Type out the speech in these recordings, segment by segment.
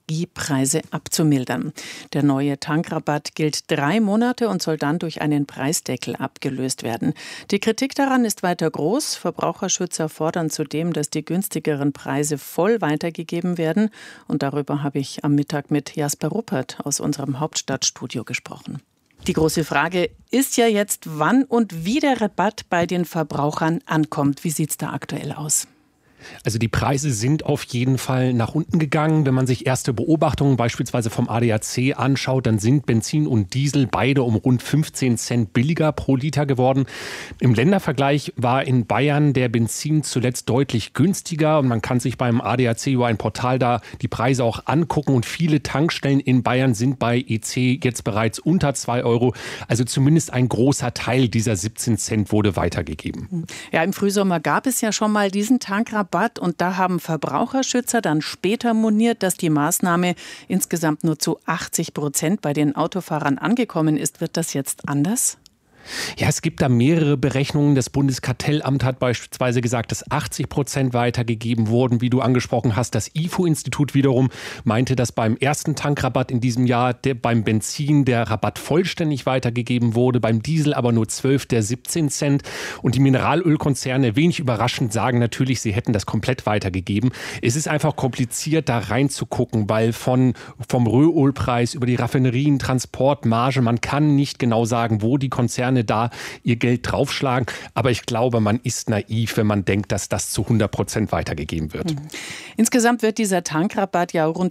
Energiepreise abzumildern. Der neue Tankrabatt gilt 3 Monate und soll dann durch einen Preisdeckel abgelöst werden. Die Kritik daran ist weiter groß. Verbraucherschützer fordern zudem, dass die günstigeren Preise voll weitergegeben werden. Und darüber habe ich am Mittag mit Jasper Ruppert aus unserem Hauptstadtstudio gesprochen. Die große Frage ist ja jetzt, wann und wie der Rabatt bei den Verbrauchern ankommt. Wie sieht es da aktuell aus? Also die Preise sind auf jeden Fall nach unten gegangen. Wenn man sich erste Beobachtungen beispielsweise vom ADAC anschaut, dann sind Benzin und Diesel beide um rund 15 Cent billiger pro Liter geworden. Im Ländervergleich war in Bayern der Benzin zuletzt deutlich günstiger. Und man kann sich beim ADAC über ein Portal da die Preise auch angucken. Und viele Tankstellen in Bayern sind bei EC jetzt bereits unter 2 Euro. Also zumindest ein großer Teil dieser 17 Cent wurde weitergegeben. Ja, im Frühsommer gab es ja schon mal diesen Tankrabatt. Und da haben Verbraucherschützer dann später moniert, dass die Maßnahme insgesamt nur zu 80% bei den Autofahrern angekommen ist. Wird das jetzt anders? Ja, es gibt da mehrere Berechnungen. Das Bundeskartellamt hat beispielsweise gesagt, dass 80% weitergegeben wurden, wie du angesprochen hast. Das IFO-Institut wiederum meinte, dass beim ersten Tankrabatt in diesem Jahr beim Benzin der Rabatt vollständig weitergegeben wurde, beim Diesel aber nur 12 der 17 Cent. Und die Mineralölkonzerne, wenig überraschend, sagen natürlich, sie hätten das komplett weitergegeben. Es ist einfach kompliziert, da reinzugucken, weil vom Rohölpreis über die Raffinerien, Transportmarge, man kann nicht genau sagen, wo die Konzerne da ihr Geld draufschlagen. Aber ich glaube, man ist naiv, wenn man denkt, dass das zu 100% weitergegeben wird. Insgesamt wird dieser Tankrabatt ja rund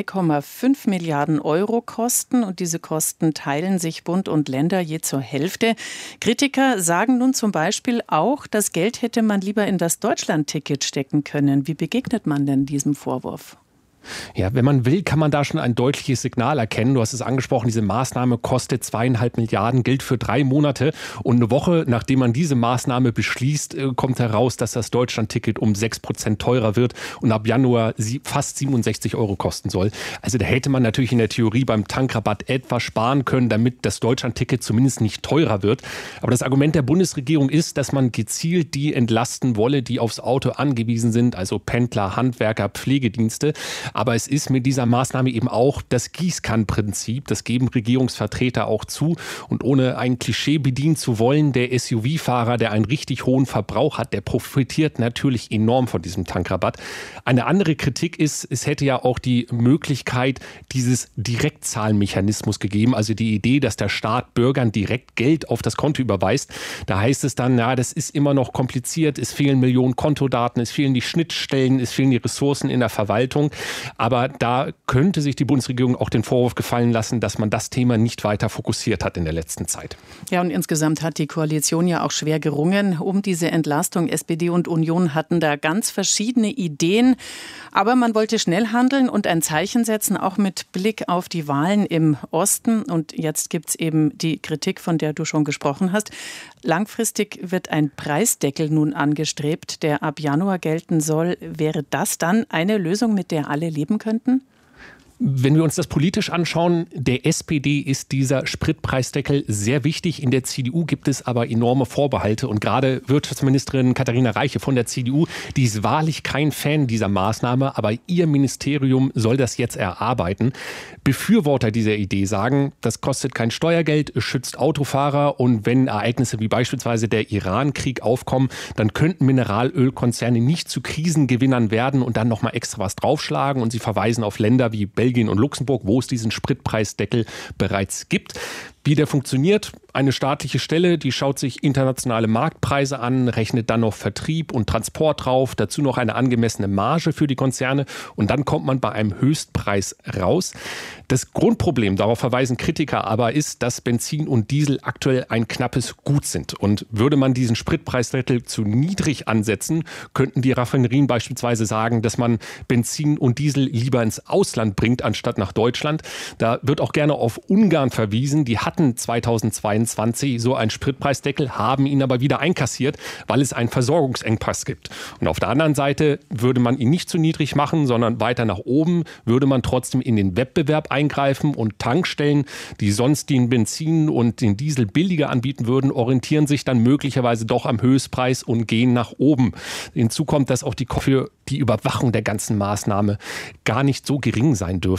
2,5 Milliarden Euro kosten. Und diese Kosten teilen sich Bund und Länder je zur Hälfte. Kritiker sagen nun zum Beispiel auch, das Geld hätte man lieber in das Deutschland-Ticket stecken können. Wie begegnet man denn diesem Vorwurf? Ja, wenn man will, kann man da schon ein deutliches Signal erkennen. Du hast es angesprochen, diese Maßnahme kostet 2,5 Milliarden, gilt für 3 Monate. Und eine Woche, nachdem man diese Maßnahme beschließt, kommt heraus, dass das Deutschlandticket um 6% teurer wird und ab Januar fast 67 Euro kosten soll. Also da hätte man natürlich in der Theorie beim Tankrabatt etwas sparen können, damit das Deutschlandticket zumindest nicht teurer wird. Aber das Argument der Bundesregierung ist, dass man gezielt die entlasten wolle, die aufs Auto angewiesen sind, also Pendler, Handwerker, Pflegedienste. Aber es ist mit dieser Maßnahme eben auch das Gießkannenprinzip. Das geben Regierungsvertreter auch zu. Und ohne ein Klischee bedienen zu wollen, der SUV-Fahrer, der einen richtig hohen Verbrauch hat, der profitiert natürlich enorm von diesem Tankrabatt. Eine andere Kritik ist, es hätte ja auch die Möglichkeit dieses Direktzahlmechanismus gegeben. Also die Idee, dass der Staat Bürgern direkt Geld auf das Konto überweist. Da heißt es dann, ja, das ist immer noch kompliziert. Es fehlen Millionen Kontodaten, es fehlen die Schnittstellen, es fehlen die Ressourcen in der Verwaltung. Aber da könnte sich die Bundesregierung auch den Vorwurf gefallen lassen, dass man das Thema nicht weiter fokussiert hat in der letzten Zeit. Ja, und insgesamt hat die Koalition ja auch schwer gerungen um diese Entlastung. SPD und Union hatten da ganz verschiedene Ideen. Aber man wollte schnell handeln und ein Zeichen setzen, auch mit Blick auf die Wahlen im Osten. Und jetzt gibt es eben die Kritik, von der du schon gesprochen hast. Langfristig wird ein Preisdeckel nun angestrebt, der ab Januar gelten soll. Wäre das dann eine Lösung, mit der alle leben könnten? Wenn wir uns das politisch anschauen, der SPD ist dieser Spritpreisdeckel sehr wichtig. In der CDU gibt es aber enorme Vorbehalte. Und gerade Wirtschaftsministerin Katharina Reiche von der CDU, die ist wahrlich kein Fan dieser Maßnahme, aber ihr Ministerium soll das jetzt erarbeiten. Befürworter dieser Idee sagen, das kostet kein Steuergeld, es schützt Autofahrer. Und wenn Ereignisse wie beispielsweise der Iran-Krieg aufkommen, dann könnten Mineralölkonzerne nicht zu Krisengewinnern werden und dann nochmal extra was draufschlagen. Und sie verweisen auf Länder wie Belgien und Luxemburg, wo es diesen Spritpreisdeckel bereits gibt. Wie der funktioniert, eine staatliche Stelle, die schaut sich internationale Marktpreise an, rechnet dann noch Vertrieb und Transport drauf, dazu noch eine angemessene Marge für die Konzerne und dann kommt man bei einem Höchstpreis raus. Das Grundproblem, darauf verweisen Kritiker aber, ist, dass Benzin und Diesel aktuell ein knappes Gut sind. Und würde man diesen Spritpreisdeckel zu niedrig ansetzen, könnten die Raffinerien beispielsweise sagen, dass man Benzin und Diesel lieber ins Ausland bringt, anstatt nach Deutschland. Da wird auch gerne auf Ungarn verwiesen. Die hatten 2022 so einen Spritpreisdeckel, haben ihn aber wieder einkassiert, weil es einen Versorgungsengpass gibt. Und auf der anderen Seite würde man ihn nicht zu niedrig machen, sondern weiter nach oben, würde man trotzdem in den Wettbewerb eingreifen und Tankstellen, die sonst den Benzin und den Diesel billiger anbieten würden, orientieren sich dann möglicherweise doch am Höchstpreis und gehen nach oben. Hinzu kommt, dass auch die Überwachung der ganzen Maßnahme gar nicht so gering sein dürfte.